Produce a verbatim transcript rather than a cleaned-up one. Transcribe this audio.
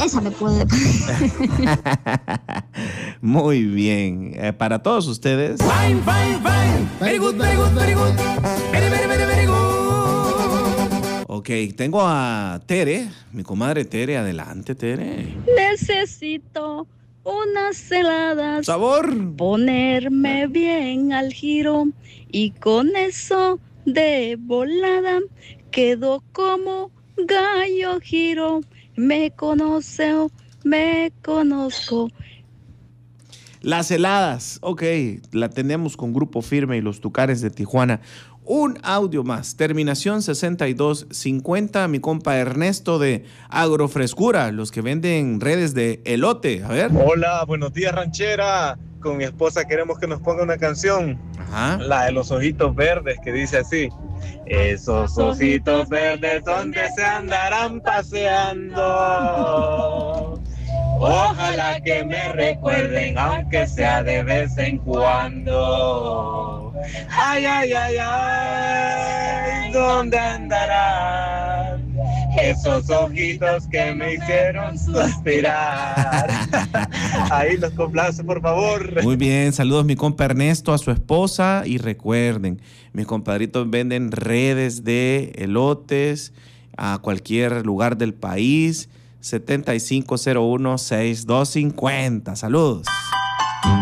esa me puede. Muy bien. Eh, para todos ustedes. Fine, fine, fine. Very good, very good, very good. Very, very, very, very good. Ok, tengo a Tere, mi comadre Tere. Adelante, Tere. Necesito unas heladas. Sabor. Ponerme bien al giro. Y con eso de volada quedo como gallo giro. Me conoce, me conozco. Las heladas. Ok, la tenemos con Grupo Firme y los Tucares de Tijuana. Un audio más, terminación sesenta y dos cincuenta, mi compa Ernesto de Agrofrescura, los que venden redes de elote. A ver. Hola, buenos días, ranchera. Con mi esposa queremos que nos ponga una canción. Ajá. La de los ojitos verdes, que dice así: esos ojitos verdes donde se andarán paseando. Ojalá que me recuerden, aunque sea de vez en cuando. Ay, ay, ay, ay, ¿dónde andarán esos ojitos que me hicieron suspirar? Ahí los complace, por favor. Muy bien, saludos mi compa Ernesto, a su esposa. Y recuerden, mis compadritos venden redes de elotes a cualquier lugar del país. setenta y cinco cero uno, sesenta y dos cincuenta. Saludos.